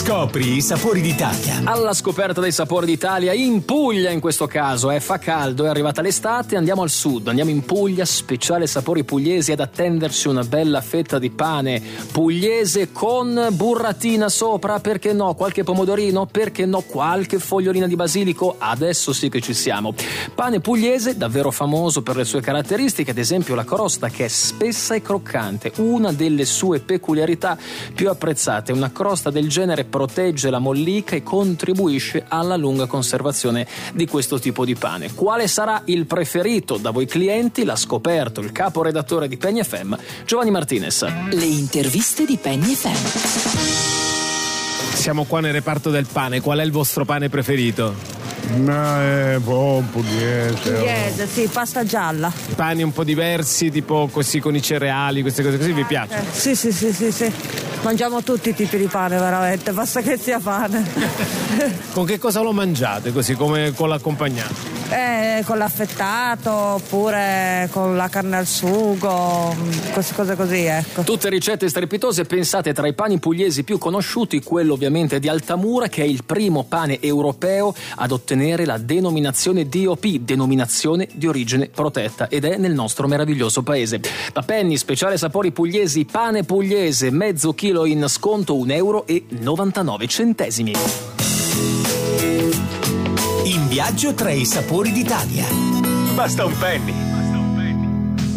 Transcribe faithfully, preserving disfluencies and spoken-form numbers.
Scopri i sapori d'Italia. Alla scoperta dei sapori d'Italia, in Puglia in questo caso, eh, fa caldo, è arrivata l'estate, andiamo al sud, andiamo in Puglia, speciale sapori pugliesi, ad attendersi una bella fetta di pane pugliese con burratina sopra, perché no, qualche pomodorino, perché no, qualche fogliolina di basilico, adesso sì che ci siamo. Pane pugliese davvero famoso per le sue caratteristiche, ad esempio la crosta che è spessa e croccante, una delle sue peculiarità più apprezzate. Una crosta del genere protegge la mollica e contribuisce alla lunga conservazione di questo tipo di pane. Quale sarà il preferito da voi clienti? L'ha scoperto il caporedattore di Penny F M, Giovanni Martinez. Le interviste di Penny F M. Siamo qua nel reparto del pane. Qual è il vostro pane preferito? Ma è buon pugliese. Pugliese, sì, pasta gialla. Pani un po' diversi, tipo così con i cereali, queste cose così, vi piace? Eh, sì, sì, sì, sì, sì. Mangiamo tutti i tipi di pane, veramente, basta che sia pane. Con che cosa lo mangiate, così come con l'accompagnante? Eh, con l'affettato, oppure con la carne al sugo, queste cose così, ecco. Tutte ricette strepitose pensate. Tra i pani pugliesi più conosciuti, quello ovviamente di Altamura, che è il primo pane europeo ad ottenere la denominazione D O P, denominazione di origine protetta, ed è nel nostro meraviglioso paese. Da Penny, speciale sapori pugliesi, pane pugliese, mezzo chilo in sconto, un euro e novantanove centesimi. In viaggio tra i sapori d'Italia. Basta un penny.